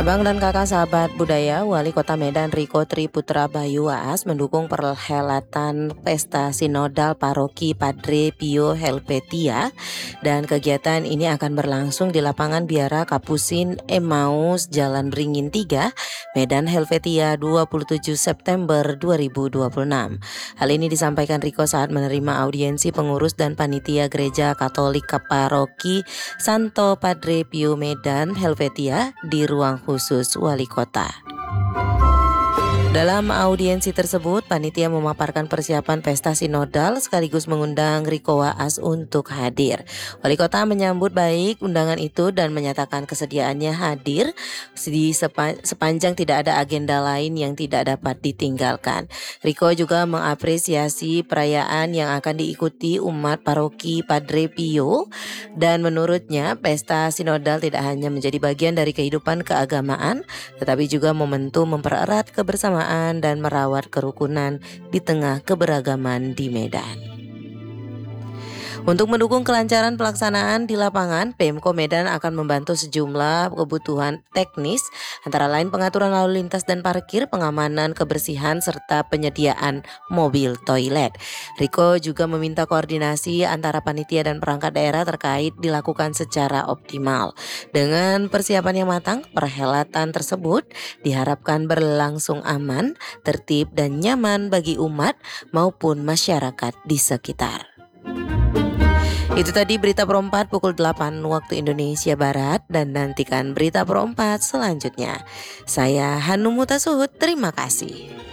Abang dan kakak sahabat budaya, Wali Kota Medan Riko Triputra Bayu Waas mendukung perhelatan Pesta Sinodal Paroki Padre Pio Helvetia, dan kegiatan ini akan berlangsung di lapangan Biara Kapusin Emmaus Jalan Beringin 3, Medan Helvetia 27 September 2026. Hal ini disampaikan Riko saat menerima audiensi pengurus dan panitia Gereja Katolik Paroki Santo Padre Pio Medan Helvetia di ruang khusus Wali Kota. Dalam audiensi tersebut, panitia memaparkan persiapan pesta sinodal sekaligus mengundang Riko Waas untuk hadir. Wali Kota menyambut baik undangan itu dan menyatakan kesediaannya hadir sepanjang tidak ada agenda lain yang tidak dapat ditinggalkan. Riko juga mengapresiasi perayaan yang akan diikuti umat paroki Padre Pio, dan menurutnya pesta sinodal tidak hanya menjadi bagian dari kehidupan keagamaan, tetapi juga momentum mempererat kebersamaan dan merawat kerukunan di tengah keberagaman di Medan. Untuk mendukung kelancaran pelaksanaan di lapangan, Pemko Medan akan membantu sejumlah kebutuhan teknis, antara lain pengaturan lalu lintas dan parkir, pengamanan, kebersihan, serta penyediaan mobil toilet. Riko juga meminta koordinasi antara panitia dan perangkat daerah terkait dilakukan secara optimal. Dengan persiapan yang matang, perhelatan tersebut diharapkan berlangsung aman, tertib, dan nyaman bagi umat maupun masyarakat di sekitar. Itu tadi berita Pro4 pukul 8 waktu Indonesia Barat, dan nantikan berita Pro4 selanjutnya. Saya Hanum Mutasuhud, terima kasih.